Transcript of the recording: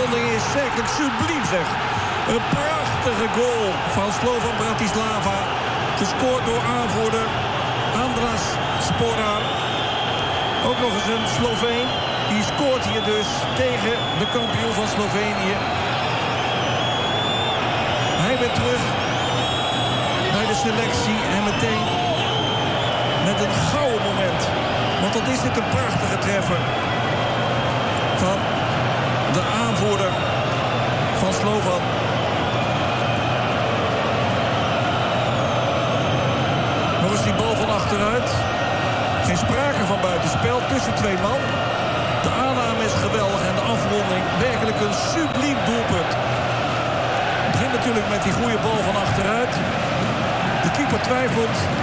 afronding is zeker subliem, zeg. Een prachtige goal van Slovan Bratislava. Gescoord door aanvoerder Andras Sporar. Ook nog eens een Sloveen. Die scoort hier dus tegen de kampioen van Slovenië. Hij weer terug bij de selectie en meteen met een gouden moment. Want dat is dit een prachtige treffer van de aanvoerder van Slovan. Nog eens die bal van achteruit. Geen sprake van buitenspel tussen twee man. De aanname is geweldig en de afronding werkelijk een subliem doelpunt. Het begint natuurlijk met die goede bal van achteruit. De keeper twijfelt.